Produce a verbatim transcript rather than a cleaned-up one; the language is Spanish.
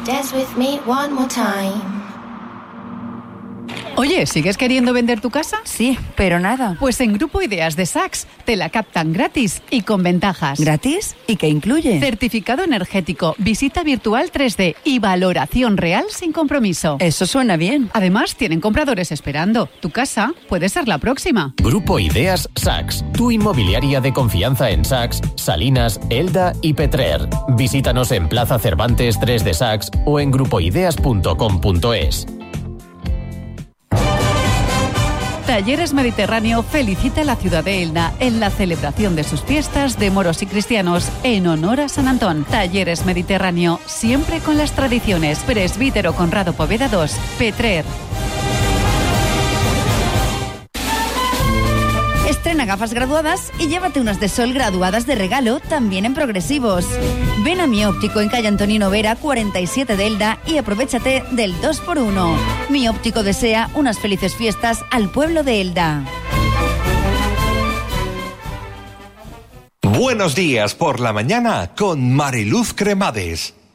Dance with me one more time. Oye, ¿sigues queriendo vender tu casa? Sí, pero nada. Pues en Grupo Ideas de Sachs te la captan gratis y con ventajas. ¿Gratis? ¿Y qué incluye? Certificado energético, visita virtual tres D y valoración real sin compromiso. Eso suena bien. Además, tienen compradores esperando. Tu casa puede ser la próxima. Grupo Ideas Sachs, tu inmobiliaria de confianza en Sachs, Salinas, Elda y Petrer. Visítanos en Plaza Cervantes tres de Sachs o en grupoideas punto com punto es. Talleres Mediterráneo felicita a la ciudad de Elda en la celebración de sus fiestas de moros y cristianos en honor a San Antón. Talleres Mediterráneo, siempre con las tradiciones. Presbítero Conrado Poveda dos, Petrer. Estrena gafas graduadas y llévate unas de sol graduadas de regalo también en progresivos. Ven a Mi Óptico en calle Antonino Vera cuarenta y siete de Elda y aprovéchate del dos por uno. Mi Óptico desea unas felices fiestas al pueblo de Elda. Buenos días por la mañana con Mariluz Cremades.